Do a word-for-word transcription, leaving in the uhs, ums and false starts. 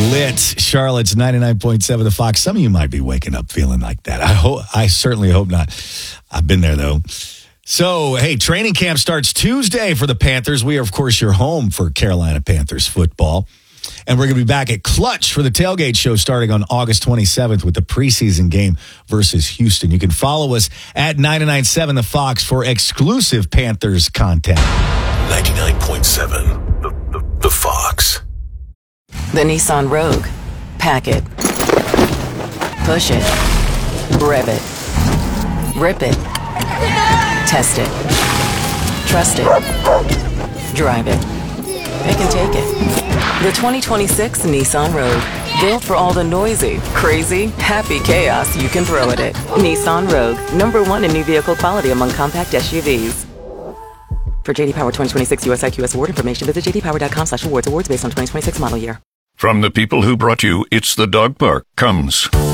Lit, Charlotte's ninety-nine point seven The Fox. Some of you might be waking up feeling like that. I hope. I certainly hope not. I've been there, though. So, hey, training camp starts Tuesday for the Panthers. We are, of course, your home for Carolina Panthers football. And we're going to be back at Clutch for the Tailgate Show starting on August twenty-seventh with the preseason game versus Houston. You can follow us at ninety-nine point seven The Fox for exclusive Panthers content. ninety-nine point seven The, the, the Fox. The Nissan Rogue. Pack it. Push it. Rev it. Rip it. Test it. Trust it. Drive it. Pick and take it. The twenty twenty-six Nissan Rogue. Built for all the noisy, crazy, happy chaos you can throw at it. Nissan Rogue. Number one in new vehicle quality among compact S U Vs. For J D Power twenty twenty-six U S I Q S award information, visit j d power dot com slash awards. Awards based on twenty twenty-six model year. From the people who brought you It's the Dog Park comes